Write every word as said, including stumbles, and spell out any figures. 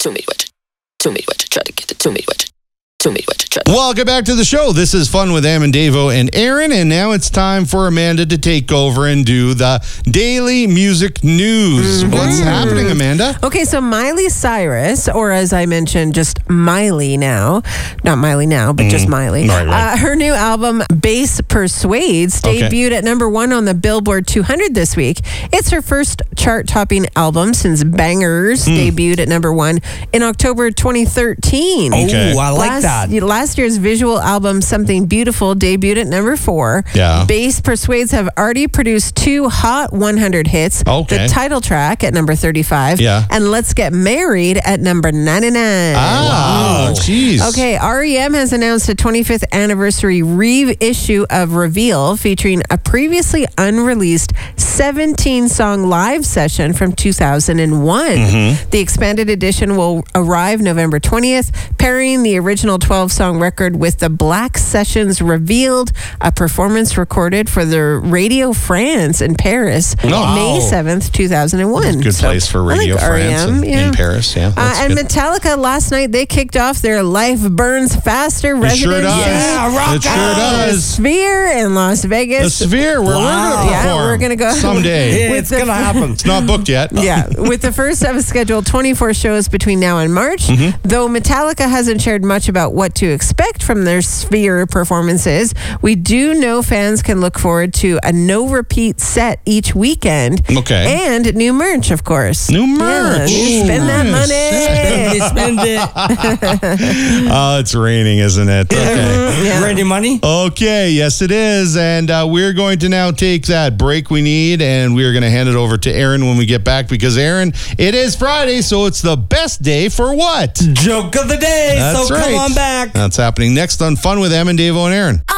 Too many watch it. Too many watch it. Try to get it. Too many watch it. Too many watch it. Try. Welcome back to the show. This is Fun with Amandavo and Aaron, and now it's time for Amanda to take over and do the daily music news. Mm-hmm. What's happening, Amanda? Okay, so Miley Cyrus, or as I mentioned, just Miley now, not Miley now, but mm. just Miley. Right, right. Uh, her new album, Bass Persuades, debuted okay. at number one on the Billboard two hundred this week. It's her first chart-topping album since Bangers mm. debuted at number one in October twenty thirteen. Okay. Oh, I like last, that. Last year's visual album, Something Beautiful, debuted at number four. Yeah. Bass Persuades have already produced two Hot one hundred hits. Okay. The title track at number thirty-five. Yeah. And Let's Get Married at number ninety-nine. Ah, jeez. Wow. Okay, R E M has announced a twenty-fifth anniversary reissue of Reveal featuring a previously unreleased seventeen-song live session from two thousand one. Mm-hmm. The expanded edition will arrive November twentieth, pairing the original twelve-song record with the Black Sessions Revealed, a performance recorded for the Radio France in Paris, oh. May seventh, two thousand one. Good so, place for Radio like France R E M, in, yeah. in Paris. Yeah, uh, and good. Metallica last night, they kicked off their Life Burns Faster It residency. sure does. Yeah, rock it sure on. does. The Sphere in Las Vegas. The Sphere, where Wow. we're going to perform. Yeah, we're going to go. Someday. Yeah, it's the- going to happen. It's not booked yet. Yeah, with the first of a scheduled twenty-four shows between now and March. Mm-hmm. Though Metallica hasn't shared much about what to expect from their Sphere performances, we do know fans can look forward to a no-repeat set each weekend. Okay. And new merch, of course. New merch. Yeah, you spend that Ooh, money. Spend it. Oh, it's raining, isn't it? Okay. Yeah. Ready money? Okay, yes it is. And uh, we're going to now take that break we need, and we're going to hand it over to Aaron when we get back, because Aaron, it is Friday, so it's the best day for what? Joke of the day. That's so right. come on back. That's happening next on Fun with Amandavo and Aaron.